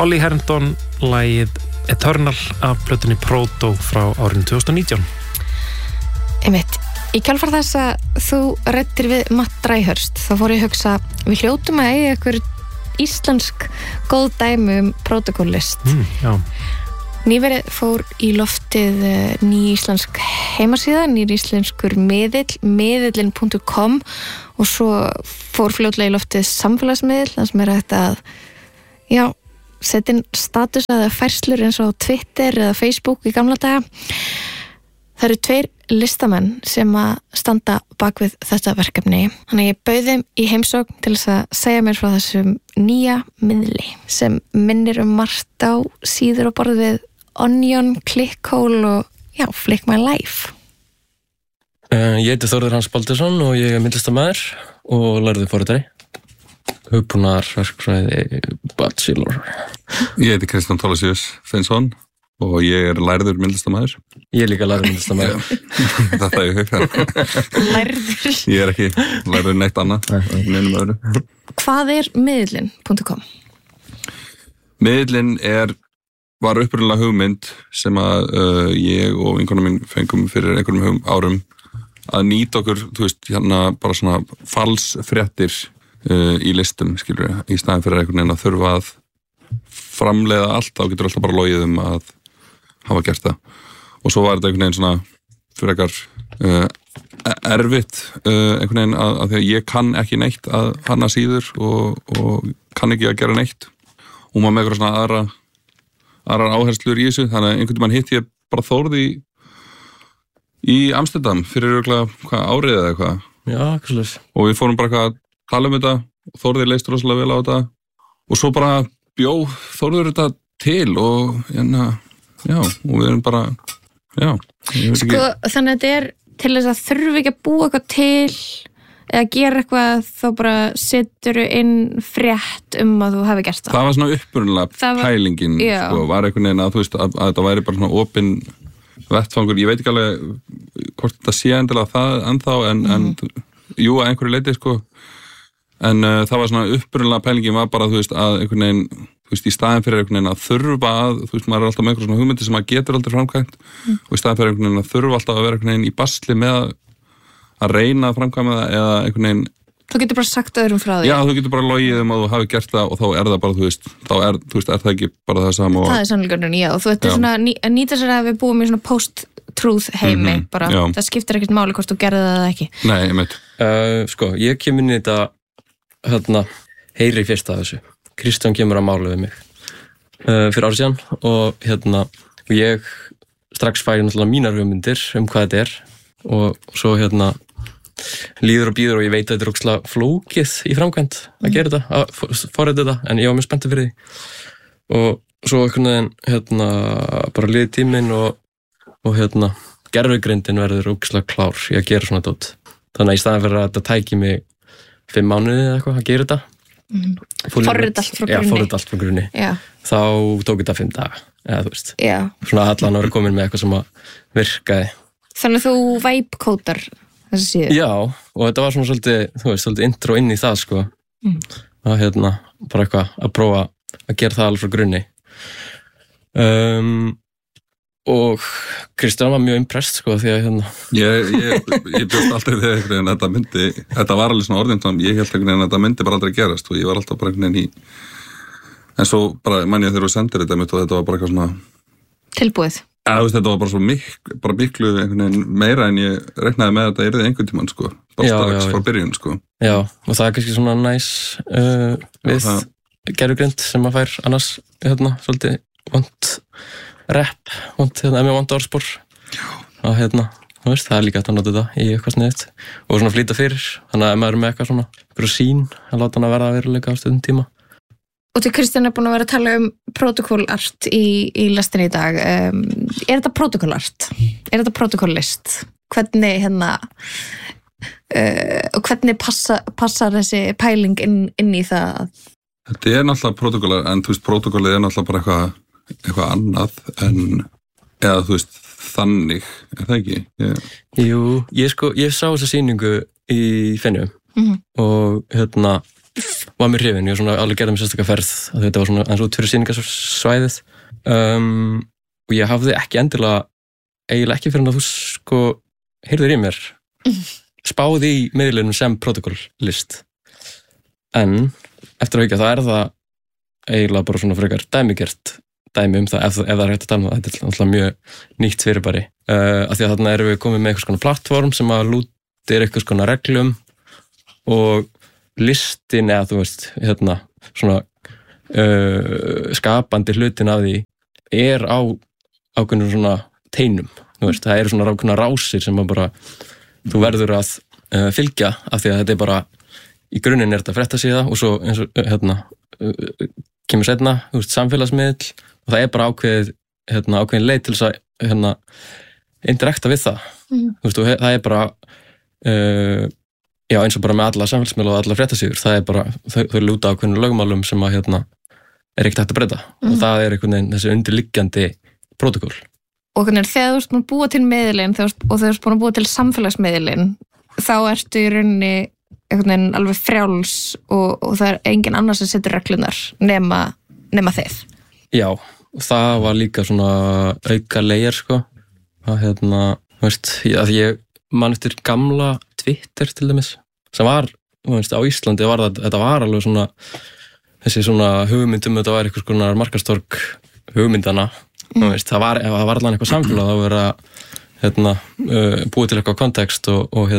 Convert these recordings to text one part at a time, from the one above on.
Holly Herndon, lagið Eternal af plötunni Proto frá árinu 2019. Einmitt, í kjálfar þess að þú ræddir við Matt Dryhurst, þá fór ég að hugsa, við hljótum að eiga einhver íslensk góð dæmi Protocol-list. Já. Nýverið fór í loftið ný íslensk heimasíða, nýr íslenskur miðillin.com og svo fór fljótlega í loftið samfélagsmiðill, það sem hægt að setja inn status eða færslur eins og Twitter eða Facebook í gamla daga. Það eru 2 listamenn sem að standa bak við þetta verkefni. Þannig ég bauð þeim í heimsókn til þess að segja mér frá þessum nýja miðli sem minnir margt á síður og borð við Onion, Clickhole og Flick My Life. Ég heiti Þórður Hans Baldursson og ég myndlistarmaður og lærði forritari. Hugbúnaðarverkfræði bachelor. Ég heiti Kristján Thorlacius Finnsson og ég lærður myndlistarmaður. Ég líka lærður myndlistarmaður. Þetta er hug. Lærður? Ég er ekki lærður neitt annað. Neinum öðru. Hvað er miðillin.com? Miðillin var upprunalega hugmynd sem að ég og vinkonum minn fengum fyrir einhverjum árum að nýta okkur, bara svona falsfréttir í listum, skilur, í staðin fyrir einhvern veginn að þurfa að framleiða allt, þá getur alltaf bara logið að hafa gert það. Og svo var þetta einhvern veginn svona frekar erfitt einhvern veginn að því að ég kann ekki neitt að hanna síður og kann ekki að gera neitt. Og maður með eitthvað svona aðrar áherslur í þessu, þannig að einhvern veginn hitt ég bara Þórði í Amsterdam fyrir árið eða eitthvað. Já, eitthvað. Og við fórum bara að tala þetta, Þórði leist rosalega vel á þetta og svo bara bjó Þórður þetta til og og við erum bara, Sko, þannig að þetta er til þess að þurfi ekki að búa eitthvað til eða gera eitthvað, þá bara seturðu inn frétt að þú hafi gert það. Það var svona upprunalega pælingin, var einhvern veginn að að þetta væri bara svona opinn vettfangur. Ég veit ekki alveg hvort þetta sé endilega það ennþá, en jú, að einhverju leiti, en það var svona upprunalega pælingin var bara, að einhvern veginn, í staðin fyrir einhvern veginn að þurfa maður er alltaf með einhver svona hugmyndi sem maður getur aldrei framkvæmt og í staðin fyrir einhvern veginn að þurfa alltaf að vera einhvern veginn í basli með að reyna að framkvæma það eða einhvern veginn. Þú getur bara sagt öðrum frá því. Já, þú getur bara logið að þú hafi gert það og þá er það bara, þá er það ekki bara það sama. Það er sannleikurinn, og þú ert svona að nýta sér að við búum í svona post-truth heimi, bara það skiptir ekkert máli hvort þú gerði það eða ekki. Nei, ég veit. Ég kem inn í þetta, heyri fyrst af þessu. Kristján kemur að mála við mig fyrir árið síðan og ég strax fæ náttúrulega mínar hugmyndir hvað þetta er og svo líður og býður og ég veit að þetta er ógeðslega flókið í framkvæmd að gera þetta, að forrita þetta, en ég var mjög spenntur fyrir því og svo einhvern veginn bara liði tíminn og gervigreindin verður ógeðslega klár í að gera svona dót. Þannig að í staðan fyrir að þetta tæki mig 5 mánuði eða eitthvað að gera þetta forrita allt frá grunni þá tók þetta 5 daga eða þú veist, svona allan ári komin með eitthvað sem að virkaði. Þannig að þú vibe-kódar þessi síðu? Já, og þetta var svona svolítið intro inn í það að bara eitthvað að prófa að gera það alveg frá grunni og Kristján var mjög impressed því að ég bjóst aldrei við einhvern veginn að þetta var alveg svona orðin ég held einhvern veginn að þetta myndi bara aldrei gerast og ég var alltaf bara einhvern veginn en svo bara mann ég þegar þú sendir þetta og þetta var bara eitthvað svona tilbúið. Þetta var bara svo miklu einhvern veginn meira en ég reiknaði með að þetta yrði einhvern tímann bara strax frá byrjun Já, og það er kannski svona næs við gervigreind sem að fær annars svolítið vont rap, mjög vant orðspor og það er líka að nota þetta í eitthvað sniðt og svona flýta fyrir, þannig að ef maður er með eitthvað svona eitthvað sín, að láta hann að verða veruleika á stundum tíma. Og til Kristján er búin að vera að tala protocol art í lestinni í dag. Er þetta protocol art? Er þetta protocol list? Hvernig og hvernig passar þessi pæling inn í það? Þetta er náttúrulega protocol, en protocolið er náttúrulega bara eitthvað annað en eða þannig, er það ekki? Jú, ég sá þessa sýningu í Fenjum og var mér hrifinn, ég var svona alveg gerði mér sérstaklega ferð að þetta var svona eins og út fyrir sýningarsvæðið og ég hafði ekki endilega eiginlega ekki fyrir að þú sko heyrður í mér spáði í miðlunum sem protokollist en eftir að hugja það það eiginlega bara svona frekar dæmigert dæmi það ef það hægt að tala um það þetta alltaf mjög nýtt fyrirbæri af því að þarna erum við komið með einhvers konar plattform sem að lútir einhvers konar reglum og listin eða þú veist svona skapandi hlutin af því á ákveðnum svona teinum þú veist, það eru svona ákveðna rásir sem að bara þú verður að fylgja af því að þetta bara í grunninn þetta fréttasíða og svo eins og kemur seinna, þú veist, samfélagsmiðl og það bara ákveðin leið til þess að interakta við það þú veist, og það bara já, eins og bara með alla samfélagsmiðla og alla fréttasíður, það bara þau lúta ákveðinu lögmálum sem að ekkert hægt að breyta og það einhvern veginn þessi undirliggjandi prótokoll. Og þegar þú ert búin að búa til miðlinn og þegar þú ert búin að búa til samfélagsmiðlinn þá ertu í rauninni einhvern veginn alveg frjáls og það er engin annar sem setur reglunar nema þið. Já, það var líka svona auka leir sko að veist, að ég man eftir gamla Twitter til dæmis sem var, veist, á Íslandi þetta var alveg svona þessi svona hugmyndum þetta var einhvers konar markastorg hugmyndana veist, það var allan eitthvað samfélag það var að búið til eitthvað kontekst og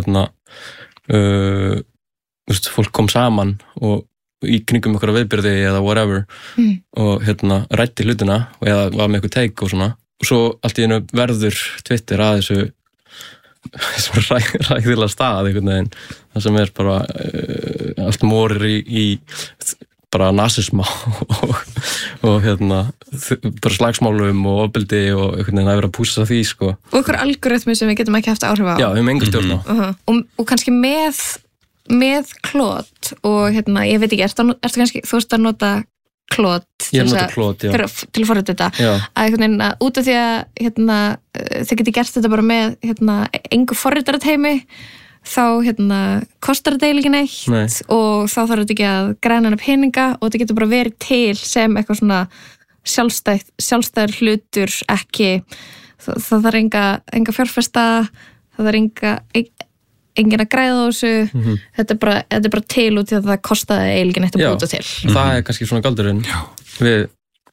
veist, fólk kom saman og í kringum einhverja viðbyrði eða whatever og ræddi hlutina eða var með eitthvað take og svona og svo allt í einu verður Twitter að þessu ræðilega stað einhvern veginn það sem bara allt morir í bara nasisma og bara slagsmálum og ofbeldi og einhvern veginn að vera að púsa því sko. Og einhver algoritmi sem við getum ekki haft áhrif á. Já, við höfum enga stjórn á. Og kannski með Claude og ég veit ekki, ertu kannski, þú veist að nota Claude til að forrita þetta að einhvern veginn að út af því að þið geti gert þetta bara með engu forritarateymi þá kostar þetta eiginlega neitt og þá þarf þetta ekki að græna hana peninga og þetta getur bara verið til sem eitthvað svona sjálfstæður hlutur ekki, það þarf enga fjárfesta, það þarf engin að græða á þessu þetta er bara til út í að það kostaði eiginlega neitt að búta til. Það er kannski svona galdurinn við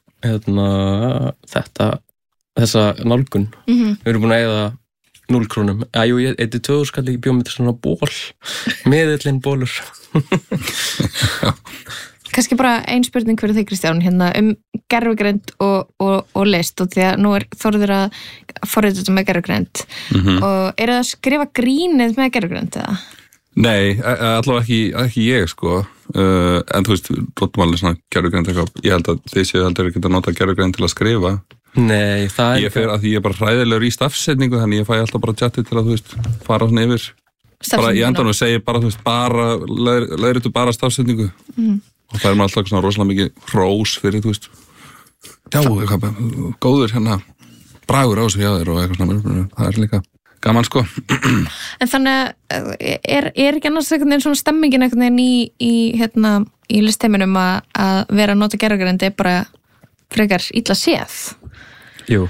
þessa nálgun við erum búin að eyða 0 krónum. Jú, ég eiti 2 skall ekki bjóð með þetta svona ból. Miðillinn bólur. Kannski bara ein spurning fyrir þig, Kristján, gervigreind og list og því að nú þorður að forrita þetta með gervigreind. Og það að skrifa grínið með gervigreind eða? Nei, allavega ekki ég sko. En þú veist, rótum alveg svona gervigreind eitthvað. Ég held að þið séu heldur ekki að nota gervigreind til að skrifa. Nei, það er ég fer að því ég er bara hræðilegur í stafsetningu þannig ég fæ alltaf bara tjatti til að þú veist fara svona yfir bara í endanum segi bara þú veist bara leiðritu bara stafsetningu og það er maður alltaf svona rosalega mikið hrós fyrir þú veist já, eitthvað góður bragur á þessu hjá þér og eitthvað svona það er líka gaman sko. En þannig er ekki annars einhvern veginn svona stemmingin einhvern veginn í listheiminum að vera að nota gervigreind er bara frekar illa séð. Jú.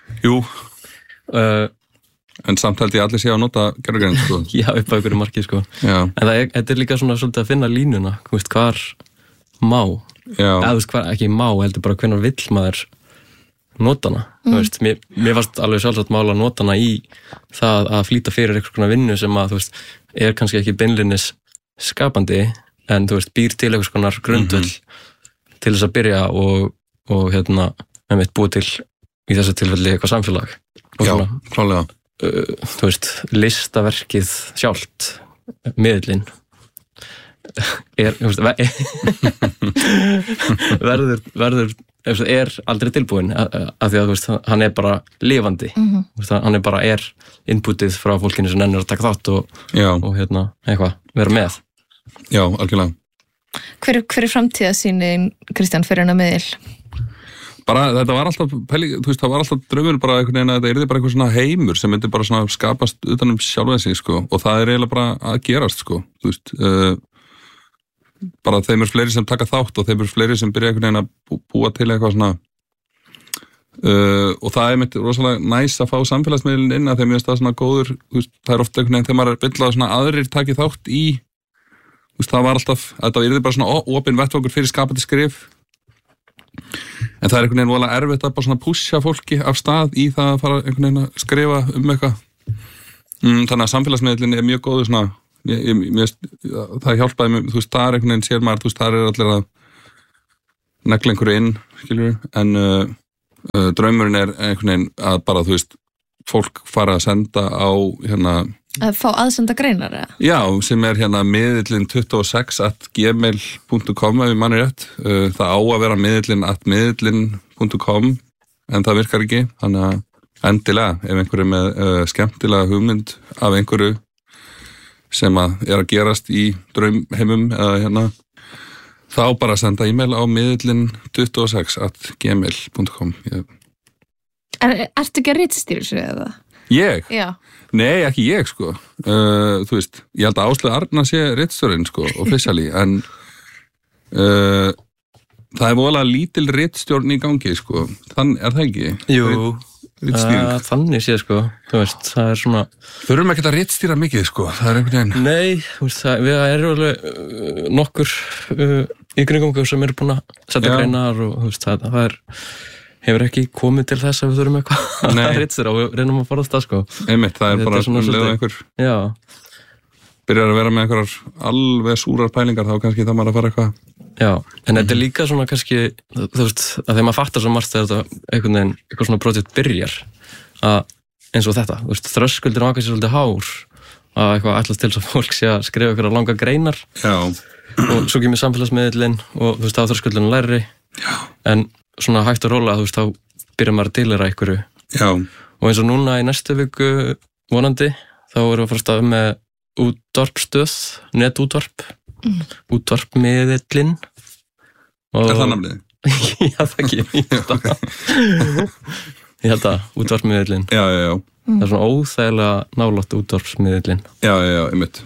En samt held ég allir sé að nota gervigreind sko. Já, upp á einhverju marki sko. Já. En þetta er líka svona svolítið að finna línuna, þú veist, hvar má. Já. Eða þú veist, hvar ekki má, heldur bara hvenær vill maður nota hana. Þú veist, mér varst alveg sjálfsagt mál að nota hana í það að flýta fyrir einhver konar vinnu sem að, þú veist, er kannski ekki beinlínis skapandi, en þú veist, býr til einhvers konar grundvöll til þess að byrja og búið til í þessu tilfelli eitthvað samfélag og já, klálega þú veist, listaverkið sjálft miðlinn er aldrei tilbúin af því að þú veist, hann er bara lifandi hann er bara inputið frá fólkinu sem nennir að taka þátt og eitthvað, vera með. Já, algjörlega. Hver er framtíðarsýnin, Kristján, fyrir hennar miðil? Bara, þetta var alltaf, þú veist, það var alltaf draumur bara einhvern veginn að þetta yrði bara eitthvað svona heimur sem myndi bara svona skapast utanum sjálfan sig, sko, og það er eiginlega bara að gerast, sko, þú veist, bara þeim fleiri sem taka þátt og þeim fleiri sem byrja einhvern veginn að búa til eitthvað svona og það mitt rosalega næs að fá samfélagsmiðlinn inn að þeim finnst það svona góður, það ofta einhvern veginn þegar maður vill að svona aðrir taki þátt í, það var alltaf, þetta yrði bara svona opin vettvangur fyrir skapandi skrif, en það einhvern veginn voðalega erfitt að bara svona pusha fólki af stað í það að fara einhvern veginn að skrifa eitthvað, þannig að samfélagsmiðlinn mjög góður svona, það hjálpaði mér, það einhvern veginn sér maður, það allir að negla einhverju inn, skilur, en draumurinn einhvern veginn að bara, fólk fara að senda á að fá aðsenda greinar, eða? Já, sem miðillin 26@gmail.com ef ég manni rétt, það á að vera miðillin@miðillin.com en það virkar ekki, þannig að endilega, ef einhverju með skemmtilega hugmynd af einhverju sem að gerast í draumheimum eða þá bara senda e-mail á miðillin26@gmail.com. Ertu ekki að ritstýra þessu eða? Ég? Já. Nei, ekki ég, sko. Ég held að Áslaug Arna sé ritstjórinn, sko, officially, en það voðalega lítil ritstjórn í gangi, sko. Það ekki? Jú, þannig sé, sko. Það svona... Þurfum ekki að ritstýra mikið, sko. Það einhvern veginn. Nei, við erum alveg nokkur í kringum sem eru búin að setja greinar og það hefur ekki komið til þess að við þurfum eitthvað að ritstýra og við reynum að fara á stað, sko. Einmitt, það bara svona leið einhver byrjar að vera með einhverjar alveg súrar pælingar, þá kannski það maður að fara eitthvað. Já, en þetta líka svona kannski, að þegar maður fattar svo margt þegar þetta einhvern veginn, eitthvað svona projekt byrjar, að eins og þetta, þröskuldin ákvæmst svolítið hár, að eitthvað ætlast til að fólk sé að skrifa eitthvað langa greinar. Já. Og svo kemur samfélagsmiðlinn og þá þröskuldin læri, en svona hægt og róla, þá byrjar maður að deilera einhverju. Já. Og eins og núna í næstu viku vonandi, þá erum við að fara að staða með útvarpstöð, netútvarp, útvarpmiðillinn. Það namnið? Já, það ekki. Ég held að útvarpmiðillinn. Já. Það er svona óþægilega nálægt útvarpsmiðillinn. Já, einmitt.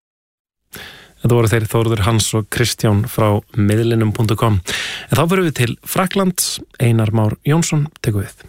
Þetta voru þeir Þórður Hans og Kristján frá miðlinum.com. En þá fyrir við til Frakklands. Einar Már Jónsson tekur við.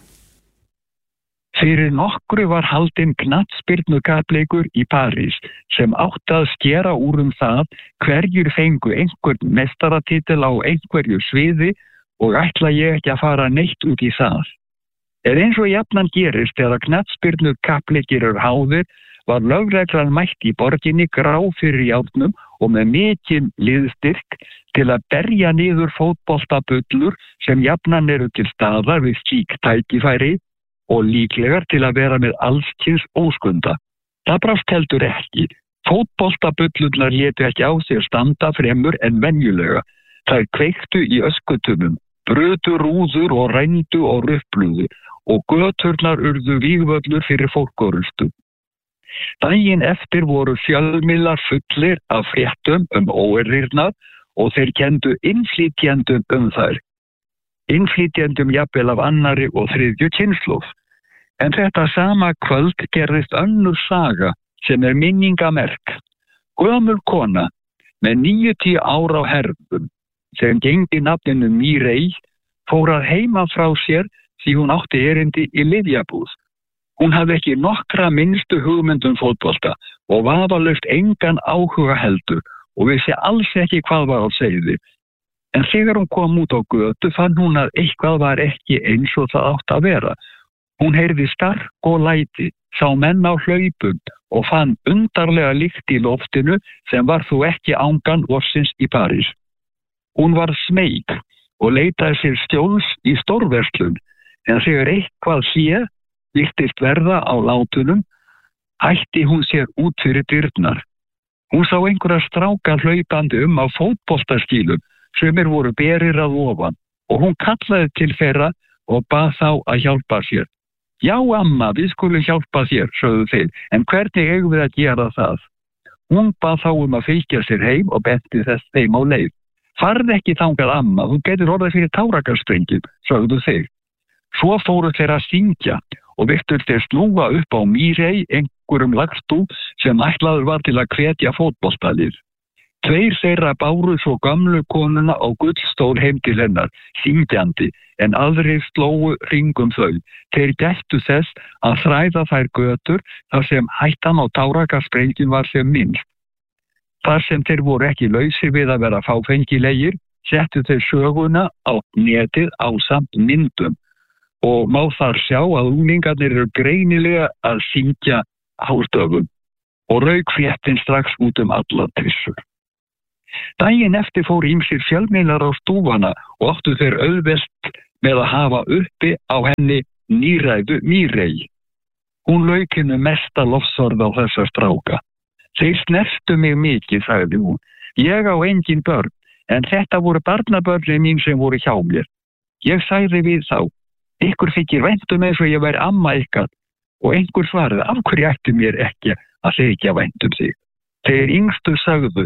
Fyrir nokkru var haldinn knattspyrnukapleikur í París sem átti að skera úr það hverjir fengu einhvern meistaratitil á einhverju sviði og ætla ég ekki að fara neitt út í það. Eins og jafnan gerist þegar knattspyrnukapleikir háðir var lögreglan mætt í borginni grá fyrir járnum og með mikinn liðstyrk til að berja niður fótboltabullur sem jafnan eru til staðar við slík tækifæri og líklegar til að vera með allskyns óskunda. Það brást heldur ekki. Fótboltabullurnar létu ekki á sig standa fremur en venjulega. Þær kveiktu í öskutumum, brutu rúður og rændu og rupluðu og göturnar urðu vígvöllur fyrir fólkórustu. Daginn eftir voru fjölmiðlar fullir af fréttum óeirðirnar og þeir kendu innflytjendum þær. Innflytjendum jafnvel af annarri og þriðju kynslóð. En þetta sama kvöld gerðist önnur saga sem minningamerk. Gömul kona með 90 ára á herðum sem gengi nafninu Mireille fór að heima frá sér því hún átti erindi í lyfjabúð. Hún hafði ekki nokkra minnstu hugmyndum fótbolta og vafalaust engan áhuga heldur og vissi alls ekki hvað var á seyði. En þegar hún kom út á götu fann hún að eitthvað var ekki eins og það átt að vera. Hún heyrði stark og læti, sá menn á hlaupum og fann undarlega lykt í loftinu sem var þó ekki angan vorsins í París. Hún var smeyk og leitaði sér skjóls í stórverslun, en þegar eitthvað virtist verða á látunum, hætti hún sér út fyrir dyrnar. Hún sá einhverja stráka hlaupandi á fótboltaskílum sem voru berir að ofan og hún kallaði til þeirra og bað þá að hjálpa sér. Já, amma, við skulum hjálpa þér, sögðu þeir, en hvernig eigum við að gera það? Hún bað þá að fylgja sér heim og benti þess þeim á leið. Farð ekki þangað, amma, þú getur orðað fyrir tárakarstrengin, sögðu þeir. Svo fóru þeir að syngja og virtust þeir snúa upp á Mireille einhverjum lagstúf sem ætlaður var til að hvetja fótboltalið. 2 þeirra báru svo gömlu konuna á gullstól heim til hennar, syngjandi, en aðrir slógu hringum þau. Þeir gættu þess að þræða þær götur þar sem hættan á tárakasprengju var sem minnst. Þar sem þeir voru ekki lausir við að vera fáfengilegir, settu þeir söguna á netið ásamt myndum og má þar sjá að unglingarnir eru greinilega að syngja hástöfum og rauk fréttin strax út alla trissur. Daginn eftir fóru ýmsir fjölmiðlar á stúfana og áttu þeir auðvelt með að hafa uppi á henni nýræðu Mírey. Hún lauk henni mesta lofsorð á þessa stráka. Þeir snertu mig mikið, sagði hún. Ég á engin börn, en þetta voru barnabörnin mín sem voru hjá mér. Ég sagði við þá, ykkur þykir vænt eins og ég væri amma ykkar, og einhver svaraði, af hverju ætti mér ekki að þykja vænt þig? Þeir yngstu sagðu,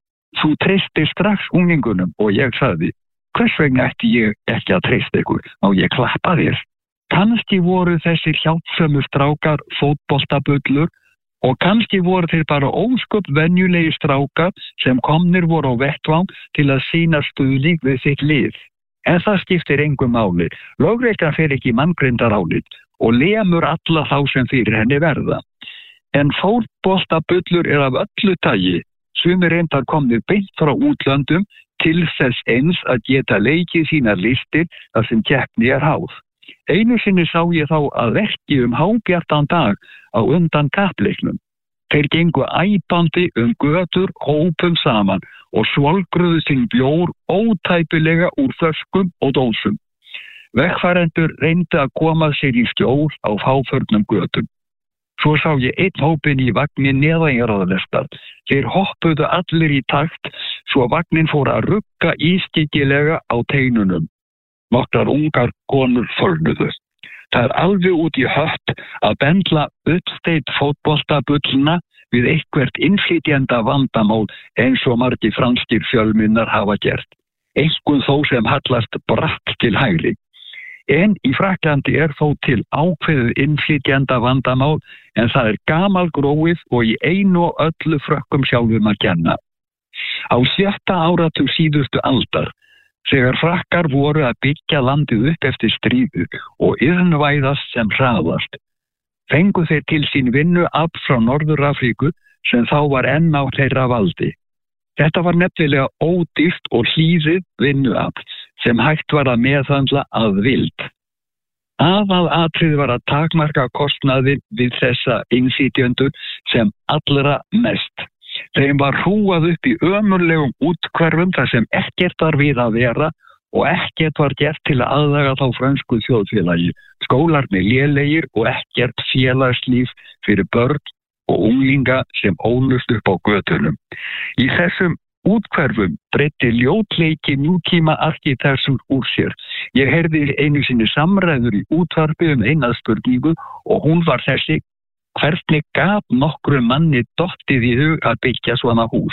þú treystir strax unglingunum, og ég sagði, hvers vegna ætti ég ekki að treysta ykkur? Má ég klappa þér? Kannski voru þessir hjálpsömu strákar fótboltabullur og kannski voru þeir bara ósköp venjulegi strákar sem komnir voru á vettvang til að sýna stuðning við sitt lið. En það skiptir engu máli. Lögreglan fer ekki manngrindarálit og lemur alla þá sem fyrir henni verða. En fótboltabullur af öllu tagi. Sumir reyndar komnir beint frá útlöndum til þess eins að geta leikið sínar listir þar sem keppni háð. Einu sinni sá ég þá að verki hábjartan dag á undan kappleiknum. Þeir gengu æpandi götur hópum saman og svolgruðu sinn bjór ótæpilega úr flöskum og dósum. Vegfarendur reyndu að koma sér í skjól á fáförnum götum. Svo sá ég einn hópinn í vagnin neðanjarðarlestar. Þeir hoppuðu allir í takt svo vagnin fór að rugga ískyggilega á teinunum. Nokkrar ungar konur fölnuðu. Það alveg út í hött að bendla uppsteitt fótboltabullna við eitthvert innflytjenda vandamál eins og margir franskir fjölmiðlar hafa gert. Einkum þó sem hallast bratt til hægri. En í Frakklandi þó til ákveðið innflytjenda vandamál en það gamalgróið og í einu og öllu Frökkum sjálfum að kenna. Á 7. áratug síðustu aldar, þegar Frakkar voru að byggja landið upp eftir stríðu og iðnvæðast sem hraðast, fengu þeir til sín vinnuafl frá Norður-Afríku sem þá var enn á þeirra valdi. Þetta var nefnilega ódýrt og hlýðið vinnuafl sem hægt var að meðhandla að vild. Aðalatriðið var að takmarka kostnaðinn við þessa innflytjendur sem allra mest. Þeim var hrúað upp í ömurlegum úthverfum þar sem ekkert var við að vera og ekkert var gert til að aðlaga þá frönsku þjóðfélagi. Skólarnir lélegir og ekkert félagslíf fyrir börn og unglinga sem ólust upp á götunum. Í þessum úthverfum breiddi ljótleiki nútíma arkitektur úr sér. Ég heyrði einu sinni samræður í útvarpi eina spurningu og hún var þessi: hvernig gat nokkrum manni dottið í hug að byggja svona hús?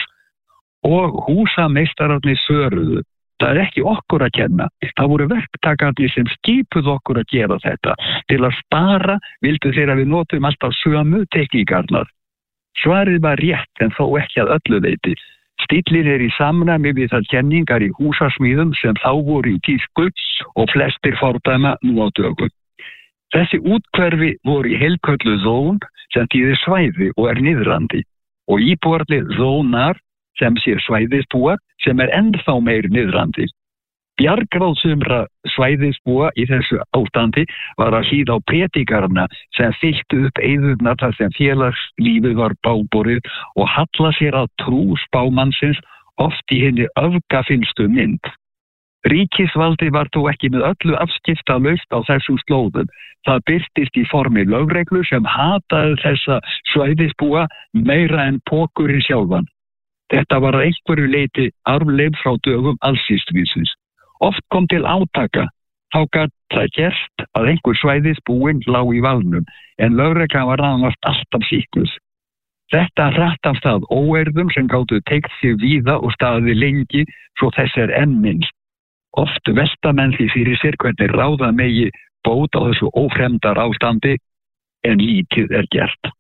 Og húsameistararnir svöruðu: það ekki okkur að kenna. Það voru verktakarnir sem skipuðu okkur að gera þetta. Til að spara vildu þeir að við notum alltaf sömu tekníkarnar. Svarið var rétt en þó ekki að öllu leyti. Stíllinn í samræmi við þær kenningar í húsasmíðum sem þá voru í tísku og flestir fordæma nú á dögum. Þessi úthverfi voru í heilköllu zón sem þýðir svæði og niðrandi og íbúarnir zónar sem sé svæðisbúar sem ennþá meir niðrandi. Bjargráð sumra svæðisbúa í þessu ástandi var að hlýða á predikarna sem fylltu upp eyðurnar þar sem félagslífið var báborið og halla sér að trú spámannsins oft í henni öfgafinnstu mynd. Ríkisvaldi var þó ekki með öllu afskiptalaust á þessum slóðum. Það birtist í formi lögreglu sem hataði þessa svæðisbúa meira en pokurinn sjálfan. Þetta var að einhverju leyti arfleifð frá dögum allsýstvísins. Oft kom til átaka, þá gat það gerst að einhver svæðisbúinn lá í valnum, en lögreglan var nánast alltaf sýknuð. Þetta hratt af stað óeirðum sem gátu teygt sig víða og staði lengi, svo þess enn minnst. Oft velta menn því fyrir sér hvernig ráða megi bót á þessu ófremdar ástandi, en lítið gert.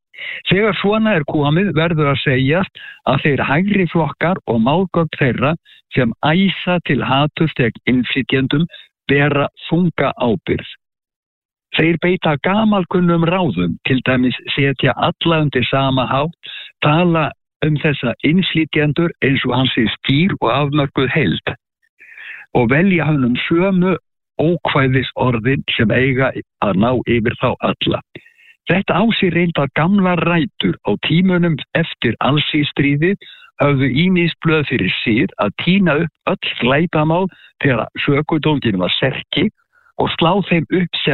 Þegar svona komið verður að segjast að þeir hægri flokkar og málgögn þeirra sem æsa til haturs gegn innflytjendum bera þunga ábyrgð. Þeir beita gamalkunnum ráðum, til dæmis setja alla undir sama hátt, tala þessa innflytjendur eins og hans skýr og afmörkuð heild og velja honum sömu ókvæðis orðin sem eiga að ná yfir þá alla. Þetta á sér reyndar gamlar rætur á tímunum eftir Alsístríðið höfðu ýmisblöð fyrir sið að tína upp öll glæpamál þegar sökudólgin var serki og slá þeim upp sem